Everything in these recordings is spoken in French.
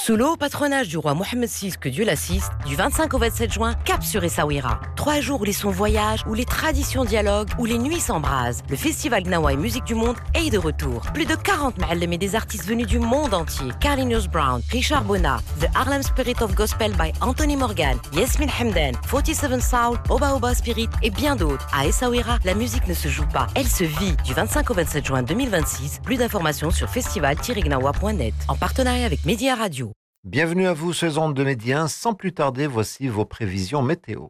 Sous le haut patronage du roi Mohammed VI, que Dieu l'assiste, du 25 au 27 juin, cap sur Essaouira. 3 jours où les sons voyagent, où les traditions dialoguent, où les nuits s'embrasent. Le festival Gnawa et musique du monde est de retour. Plus de 40 ma'allem et des artistes venus du monde entier. Carlinhos Brown, Richard Bona, The Harlem Spirit of Gospel by Anthony Morgan, Yasmin Hamdan, 47 Soul, Oba Oba Spirit et bien d'autres. À Essaouira, la musique ne se joue pas, elle se vit. Du 25 au 27 juin 2026, plus d'informations sur festival-gnawa.net en partenariat avec Média Radio. Bienvenue à vous, ces ondes de Média. Sans plus tarder, voici vos prévisions météo.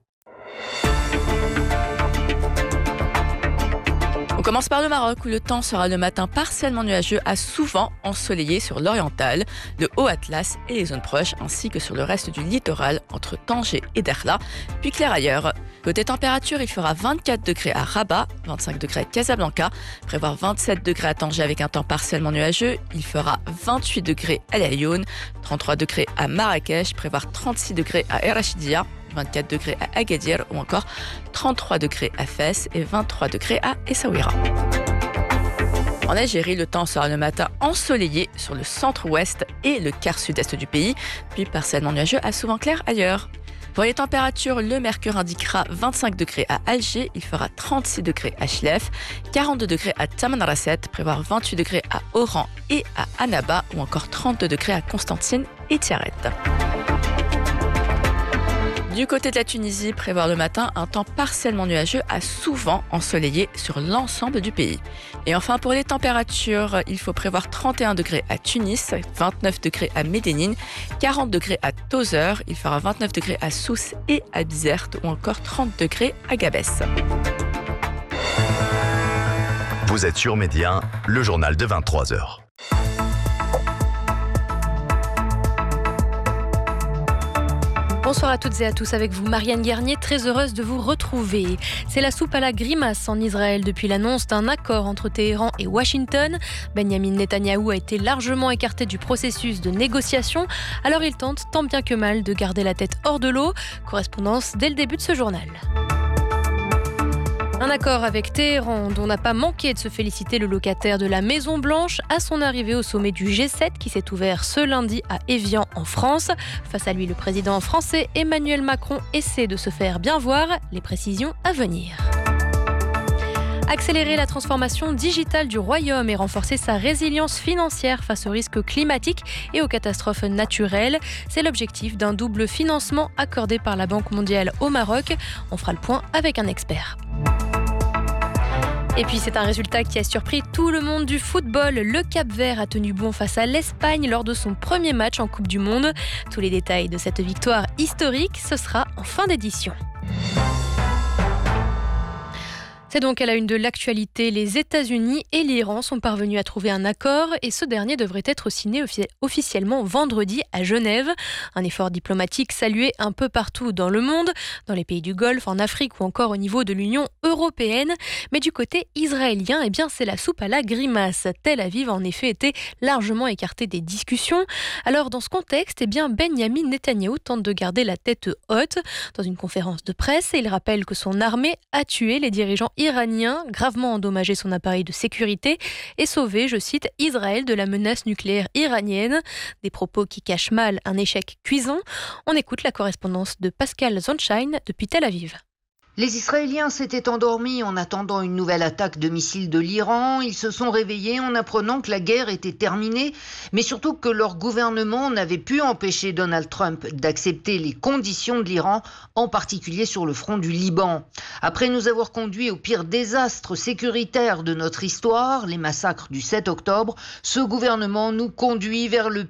On commence par le Maroc où le temps sera le matin partiellement nuageux à souvent ensoleillé sur l'oriental, le Haut Atlas et les zones proches, ainsi que sur le reste du littoral entre Tanger et Dakhla, puis clair ailleurs. Côté température, il fera 24 degrés à Rabat, 25 degrés à Casablanca, prévoir 27 degrés à Tanger avec un temps partiellement nuageux, il fera 28 degrés à El Ayoun, 33 degrés à Marrakech, prévoir 36 degrés à El Rachidia, 24 degrés à Agadir ou encore 33 degrés à Fès et 23 degrés à Essaouira. En Algérie, le temps sera le matin ensoleillé sur le centre-ouest et le quart sud-est du pays, puis partiellement nuageux à souvent clair ailleurs. Pour les températures, le mercure indiquera 25 degrés à Alger, il fera 36 degrés à Chlef, 42 degrés à Tamanrasset, prévoir 28 degrés à Oran et à Annaba ou encore 32 degrés à Constantine et Tiaret. Du côté de la Tunisie, prévoir le matin un temps partiellement nuageux à souvent ensoleillé sur l'ensemble du pays. Et enfin, pour les températures, il faut prévoir 31 degrés à Tunis, 29 degrés à Médénine, 40 degrés à Tozeur, il fera 29 degrés à Sousse et à Bizerte ou encore 30 degrés à Gabès. Vous êtes sur Média, le journal de 23h. Bonsoir à toutes et à tous, avec vous Marianne Garnier, très heureuse de vous retrouver. C'est la soupe à la grimace en Israël depuis l'annonce d'un accord entre Téhéran et Washington. Benjamin Netanyahou a été largement écarté du processus de négociation, alors il tente tant bien que mal de garder la tête hors de l'eau. Correspondance dès le début de ce journal. Un accord avec Téhéran dont n'a pas manqué de se féliciter le locataire de la Maison Blanche à son arrivée au sommet du G7 qui s'est ouvert ce lundi à Évian en France. Face à lui, le président français Emmanuel Macron essaie de se faire bien voir. Les précisions à venir. Accélérer la transformation digitale du royaume et renforcer sa résilience financière face aux risques climatiques et aux catastrophes naturelles, c'est l'objectif d'un double financement accordé par la Banque mondiale au Maroc. On fera le point avec un expert. Et puis c'est un résultat qui a surpris tout le monde du football. Le Cap-Vert a tenu bon face à l'Espagne lors de son premier match en Coupe du Monde. Tous les détails de cette victoire historique, ce sera en fin d'édition. C'est donc à la une de l'actualité. Les États-Unis et l'Iran sont parvenus à trouver un accord et ce dernier devrait être signé officiellement vendredi à Genève. Un effort diplomatique salué un peu partout dans le monde, dans les pays du Golfe, en Afrique ou encore au niveau de l'Union européenne. Mais du côté israélien, c'est la soupe à la grimace. Tel Aviv a en effet été largement écarté des discussions. Alors dans ce contexte, Benjamin Netanyahou tente de garder la tête haute. Dans une conférence de presse, il rappelle que son armée a tué les dirigeants iranien, gravement endommagé son appareil de sécurité et sauvé, je cite, Israël de la menace nucléaire iranienne. Des propos qui cachent mal un échec cuisant. On écoute la correspondance de Pascal Zonshine depuis Tel Aviv. Les Israéliens s'étaient endormis en attendant une nouvelle attaque de missiles de l'Iran. Ils se sont réveillés en apprenant que la guerre était terminée, mais surtout que leur gouvernement n'avait pu empêcher Donald Trump d'accepter les conditions de l'Iran, en particulier sur le front du Liban. Après nous avoir conduits au pire désastre sécuritaire de notre histoire, les massacres du 7 octobre, ce gouvernement nous conduit vers le